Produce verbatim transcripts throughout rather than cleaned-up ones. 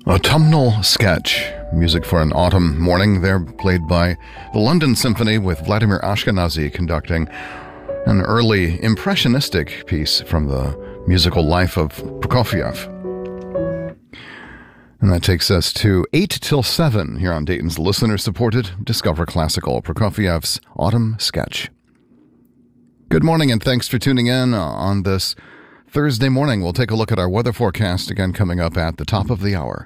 Autumnal Sketch, music for an autumn morning there, played by the London Symphony with Vladimir Ashkenazy conducting an early impressionistic piece from the musical life of Prokofiev. And that takes us to eight till seven here on Dayton's listener-supported Discover Classical, Prokofiev's Autumn Sketch. Good morning and thanks for tuning in on this Thursday morning. We'll take a look at our weather forecast again coming up at the top of the hour.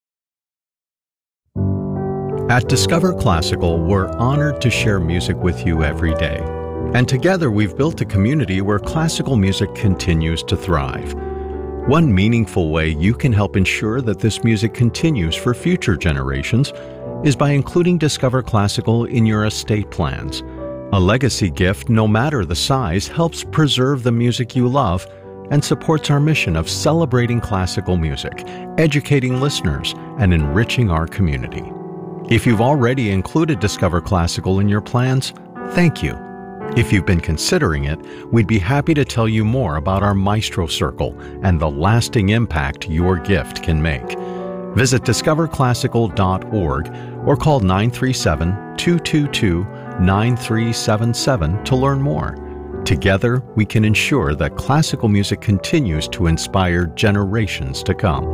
At Discover Classical, we're honored to share music with you every day. And together we've built a community where classical music continues to thrive. One meaningful way you can help ensure that this music continues for future generations is by including Discover Classical in your estate plans. A legacy gift, no matter the size, helps preserve the music you love and supports our mission of celebrating classical music, educating listeners, and enriching our community. If you've already included Discover Classical in your plans, thank you. If you've been considering it, we'd be happy to tell you more about our Maestro Circle and the lasting impact your gift can make. Visit discover classical dot org or call nine three seven, two two two, nine three seven seven to learn more. Together, we can ensure that classical music continues to inspire generations to come.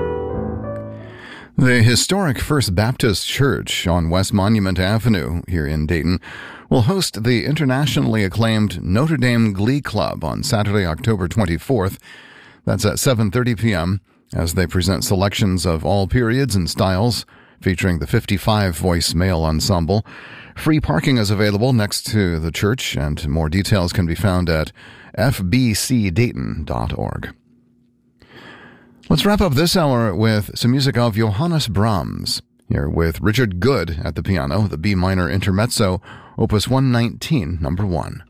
The historic First Baptist Church on West Monument Avenue here in Dayton will host the internationally acclaimed Notre Dame Glee Club on Saturday, October twenty-fourth. That's at seven thirty p.m. as they present selections of all periods and styles featuring the fifty-five voice male ensemble. Free parking is available next to the church, and more details can be found at f b c dayton dot org. Let's wrap up this hour with some music of Johannes Brahms, here with Richard Good at the piano, the B minor intermezzo, opus one nineteen, number one.